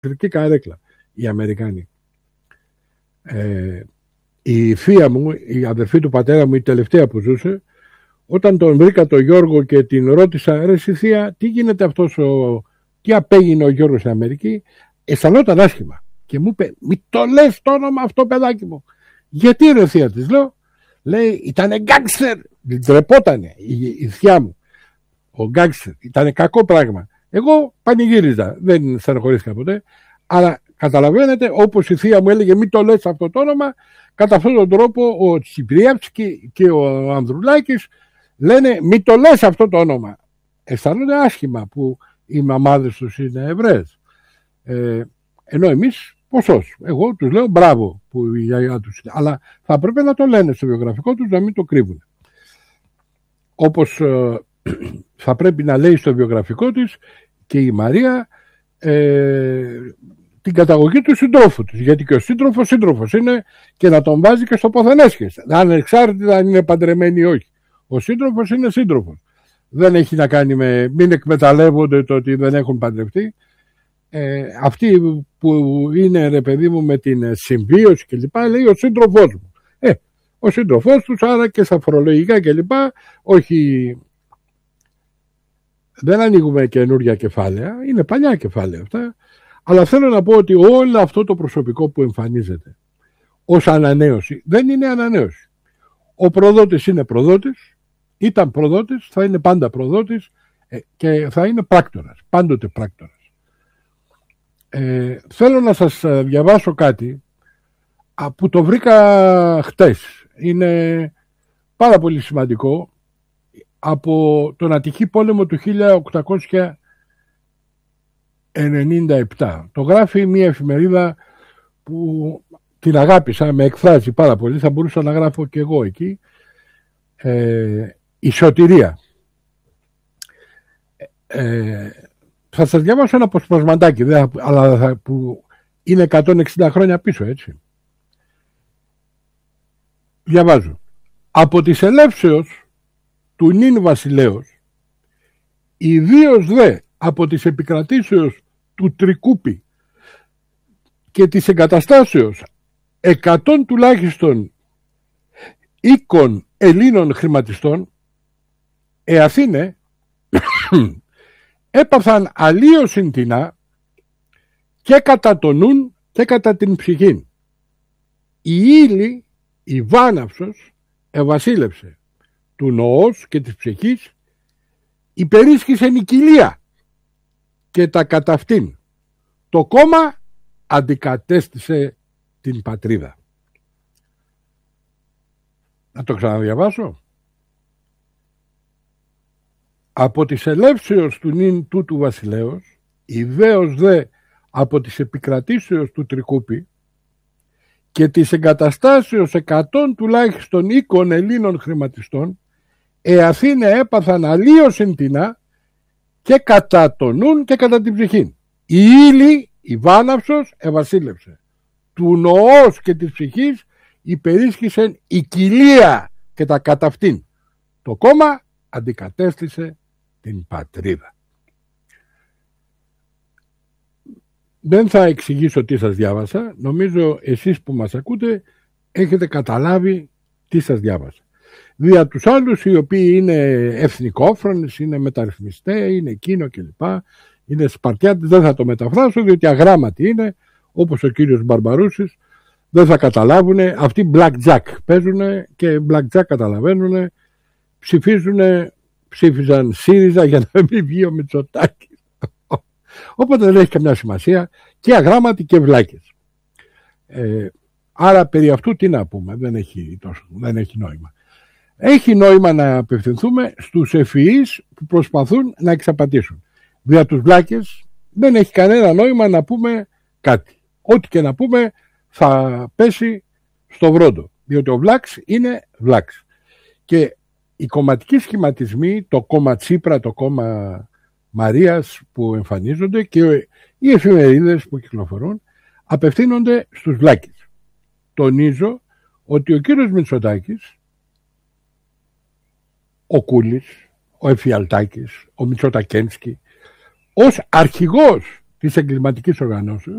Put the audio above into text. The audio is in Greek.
ηλεκτρική καρέκλα οι Αμερικάνοι. Η θεία μου, η αδερφή του πατέρα μου, η τελευταία που ζούσε, όταν τον βρήκα τον Γιώργο και την ρώτησα, ρε εσύ θεία, τι γίνεται αυτός τι απέγινε ο Γιώργος στην Αμερική, αισθανόταν άσχημα και μου είπε, μη το λες το όνομα αυτό παιδάκι μου. Γιατί ρε θεία, της λέω, λέει, ήτανε γκάγκστερ, ντρεπότανε η θεία μου, ο γκάγκστερ, ήτανε κακό πράγμα. Εγώ πανηγύριζα, δεν στεναχωρήθηκα ποτέ, αλλά καταλαβαίνετε, όπως η θεία μου έλεγε μην το λες αυτό το όνομα, κατά αυτόν τον τρόπο ο Τσιπριεύσκη και ο Ανδρουλάκης λένε μην το λες αυτό το όνομα. Αισθάνονται άσχημα που οι μαμάδες τους είναι Εβραίες. Ενώ εμείς ποσός. Εγώ τους λέω μπράβο που η γιαγιά τους είναι. Αλλά θα πρέπει να το λένε στο βιογραφικό τους, να μην το κρύβουν. Όπως θα πρέπει να λέει στο βιογραφικό της και η Μαρία την καταγωγή του συντρόφου της. Γιατί και ο σύντροφος είναι και να τον βάζει και στο ποθενέσχες. Ανεξάρτητα αν είναι παντρεμένοι ή όχι. Ο σύντροφος είναι σύντροφος. Δεν έχει να κάνει με μην εκμεταλλεύονται το ότι δεν έχουν παντρευτεί. Αυτοί που είναι ρε παιδί μου με την συμβίωση και λοιπά λέει ο σύντροφός μου. Ο σύντροφός τους, άρα και στα φορολογικά και λοιπά, όχι, δεν ανοίγουμε καινούργια κεφάλαια, είναι παλιά κεφάλαια αυτά, αλλά θέλω να πω ότι όλο αυτό το προσωπικό που εμφανίζεται ως ανανέωση δεν είναι ανανέωση. Ο προδότης είναι προδότης, ήταν προδότης, θα είναι πάντα προδότης και θα είναι πράκτορας, πάντοτε πράκτορας. Θέλω να σας διαβάσω κάτι που το βρήκα χτες. Είναι πάρα πολύ σημαντικό, από τον ατυχή πόλεμο του 1897. Το γράφει μια εφημερίδα που την αγάπησα, με εκφράζει πάρα πολύ, θα μπορούσα να γράφω και εγώ εκεί. Η Σωτηρία. Θα σας διαβάσω ένα αποσπασματάκι, αλλά που είναι 160 χρόνια πίσω, έτσι. Διαβάζω. Από της ελεύσεως του νυν βασιλέως, ιδίως δε από της επικρατήσεως του Τρικούπη και της εγκαταστάσεως 100 τουλάχιστον οίκων Ελλήνων χρηματιστών, Αθήνε έπαθαν αλλίωσιν τεινά και κατά το νουν και κατά την ψυχήν. Η ύλη, η βάναυσος, ευασίλευσε του νοός και της ψυχής, υπερίσχυσεν η κοιλία και τα κατά αυτήν. Το κόμμα αντικατέστησε την πατρίδα. Να το ξαναδιαβάσω. Από της ελεύσεως του νυν τούτου βασιλέως, ιδέως δε από της επικρατήσεως του Τρικούπη και της εγκαταστάσεως 100 τουλάχιστον οίκων Ελλήνων χρηματιστών, Αθήνε έπαθαν αλλίωσιν τεινά και κατά το νουν και κατά την ψυχήν. Η ύλη, η βάναυσος, ευασίλευσε. Του νοός και της ψυχής υπερίσχυσεν η κοιλία και τα κατά αυτήν. Το κόμμα αντικατέστησε την πατρίδα. Δεν θα εξηγήσω τι σας διάβασα. Νομίζω εσείς που μας ακούτε έχετε καταλάβει τι σας διάβασα. Δια τους άλλους οι οποίοι είναι εθνικόφρονες, είναι μεταρρυθμιστές, είναι εκείνο κλπ. Είναι Σπαρτιάτες, δεν θα το μεταφράσω διότι αγράμματοι είναι, όπως ο κύριος Μπαρμπαρούσης, δεν θα καταλάβουν. Αυτοί blackjack παίζουν και blackjack καταλαβαίνουν, ψήφιζαν ΣΥΡΙΖΑ για να μην βγει ο Μητσοτάκης. Οπότε δεν έχει καμιά σημασία, και αγράμματοι και βλάκες. Άρα περί αυτού τι να πούμε, δεν έχει νόημα. Έχει νόημα να απευθυνθούμε στους ευφυείς που προσπαθούν να εξαπατήσουν. Δια τους βλάκες δεν έχει κανένα νόημα να πούμε κάτι. Ό,τι και να πούμε θα πέσει στο βρόντο, διότι ο βλάξ είναι βλάξ. Και οι κομματικοί σχηματισμοί, το κόμμα Τσίπρα, το κόμμα Μαρίας που εμφανίζονται και οι εφημερίδες που κυκλοφορούν απευθύνονται στους βλάκες. Τονίζω ότι ο κύριος Μητσοτάκης, ο Κούλης, ο Εφιαλτάκης, ο Μητσοτακένσκι, ως αρχηγός της εγκληματικής οργανώσεως